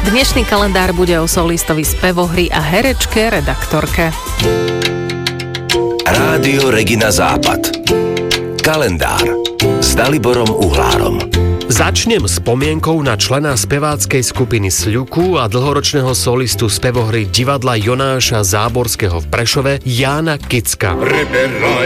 Dnešný kalendár bude o solistovi spevohry a herečke, redaktorke. Rádio Regina Západ. Kalendár s Daliborom Uhlárom. Začnem spomienkou na člena speváckej skupiny Sľuku a dlhoročného solistu spevohry divadla Jonáša Záborského v Prešove Jána Kicka.